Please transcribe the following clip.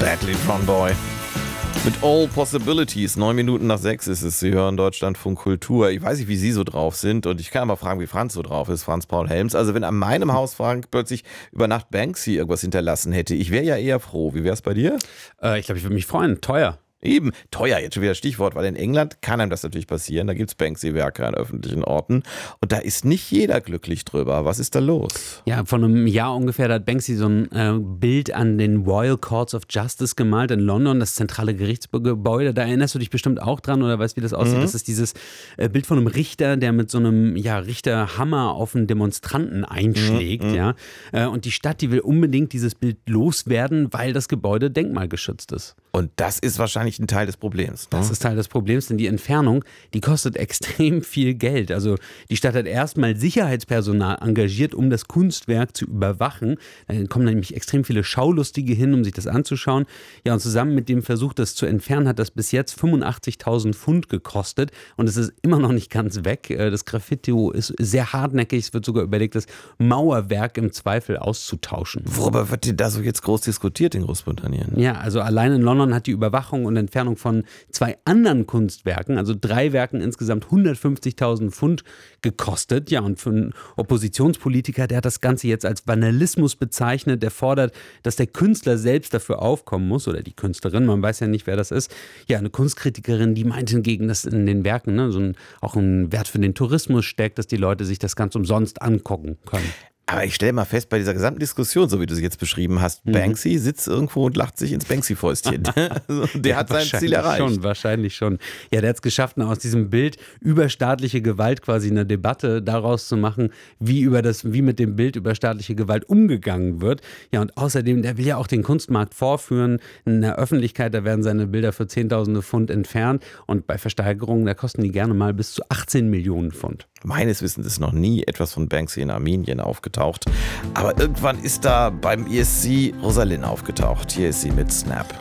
Deadly Front Boy. Mit All Possibilities. 9:09 ist es. Sie hören Deutschlandfunk Kultur. Ich weiß nicht, wie Sie so drauf sind. Und ich kann aber fragen, wie Franz so drauf ist. Franz Paul Helms. Also wenn an meinem Haus Frank plötzlich über Nacht Banksy irgendwas hinterlassen hätte, ich wäre ja eher froh. Wie wäre es bei dir? Ich glaube, ich würde mich freuen. Teuer. Eben, teuer, jetzt schon wieder Stichwort, weil in England kann einem das natürlich passieren. Da gibt es Banksy-Werke an öffentlichen Orten und da ist nicht jeder glücklich drüber. Was ist da los? Ja, vor einem Jahr ungefähr hat Banksy so ein Bild an den Royal Courts of Justice gemalt in London, das zentrale Gerichtsgebäude. Da erinnerst du dich bestimmt auch dran oder weißt, wie das aussieht. Das ist dieses Bild von einem Richter, der mit so einem Richterhammer auf einen Demonstranten einschlägt. Ja. Und die Stadt, die will unbedingt dieses Bild loswerden, weil das Gebäude denkmalgeschützt ist. Und das ist wahrscheinlich ein Teil des Problems. Ne? Das ist Teil des Problems, denn die Entfernung, die kostet extrem viel Geld. Also die Stadt hat erstmal Sicherheitspersonal engagiert, um das Kunstwerk zu überwachen. Da kommen nämlich extrem viele Schaulustige hin, um sich das anzuschauen. Ja, und zusammen mit dem Versuch, das zu entfernen, hat das bis jetzt 85.000 Pfund gekostet. Und es ist immer noch nicht ganz weg. Das Graffiti ist sehr hartnäckig. Es wird sogar überlegt, das Mauerwerk im Zweifel auszutauschen. Worüber wird denn da so jetzt groß diskutiert in Großbritannien? Ja, also allein in London hat die Überwachung und Entfernung von 2 anderen Kunstwerken, also 3 Werken insgesamt 150.000 Pfund gekostet. Ja, und für einen Oppositionspolitiker, der hat das Ganze jetzt als Vandalismus bezeichnet. Der fordert, dass der Künstler selbst dafür aufkommen muss oder die Künstlerin, man weiß ja nicht, wer das ist. Ja, eine Kunstkritikerin, die meint hingegen, dass in den Werken auch ein Wert für den Tourismus steckt, dass die Leute sich das ganz umsonst angucken können. Aber ich stelle mal fest, bei dieser gesamten Diskussion, so wie du sie jetzt beschrieben hast, Banksy sitzt irgendwo und lacht sich ins Banksy-Fäustchen. Also, der hat sein Ziel erreicht. Wahrscheinlich schon. Ja, der hat es geschafft, aus diesem Bild überstaatliche Gewalt quasi eine Debatte daraus zu machen, wie mit dem Bild über staatliche Gewalt umgegangen wird. Ja, und außerdem, der will ja auch den Kunstmarkt vorführen. In der Öffentlichkeit, da werden seine Bilder für Zehntausende Pfund entfernt. Und bei Versteigerungen, da kosten die gerne mal bis zu 18 Millionen Pfund. Meines Wissens ist noch nie etwas von Banksy in Armenien aufgetaucht. Aber irgendwann ist da beim ESC Rosalind aufgetaucht. Hier ist sie mit Snap.